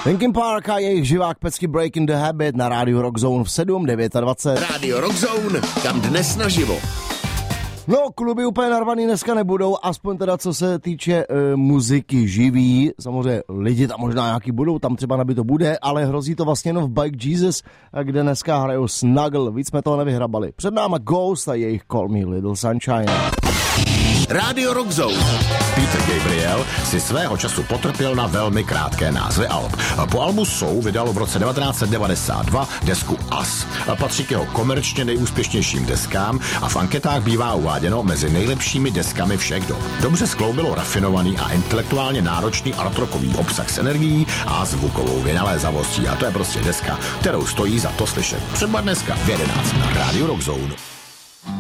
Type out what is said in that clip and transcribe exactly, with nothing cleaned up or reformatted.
Linkin Park a jejich živák pecky Breaking the Habit na rádiu Rock Zone v sedm dvacet devět. Rádio Rock Zone, kam dnes naživo. No, kluby úplně narvaný dneska nebudou, aspoň teda co se týče e, muziky živý. Samozřejmě lidi tam možná nějaký budou, tam třeba nabito bude, ale hrozí to vlastně jenom v Bike Jesus, kde dneska hrajou Snuggle. Víc jsme toho nevyhrabali. Před náma Ghost a jejich Call Me Little Sunshine. Rádio Rock Zone. Peter Gabriel si svého času potrpěl na velmi krátké názvy alb. Po albu Soul vydalo v roce devatenáct set devadesát dva desku Us. Patří k jeho komerčně nejúspěšnějším deskám a v anketách bývá uváděno mezi nejlepšími deskami všech dob. Dobře skloubilo rafinovaný a intelektuálně náročný artrockový obsah s energií a zvukovou vynalézavostí. A to je prostě deska, kterou stojí za to slyšet. Třeba dneska v jedenáct na Rádiu Rock Zone.